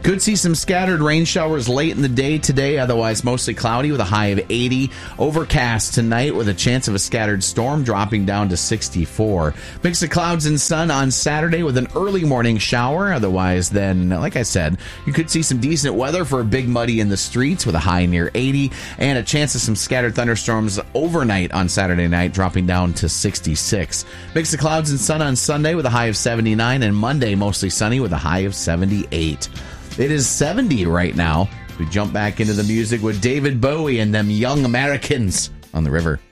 Could see some scattered rain showers late in the day today, otherwise mostly cloudy with a high of 80. Overcast tonight with a chance of a scattered storm, dropping down to 64. Mix of clouds and sun on Saturday with an early morning shower. Otherwise, then, like I said, you could see some decent weather for a big muddy in the streets with a high near 80 and a chance of some scattered thunderstorms overnight on Saturday night, dropping down to 66. Mix of clouds and sun on Sunday with a high of 79, and Monday mostly sunny with a high of 78. It is 70 right now. We jump back into the music with David Bowie and them Young Americans on the river.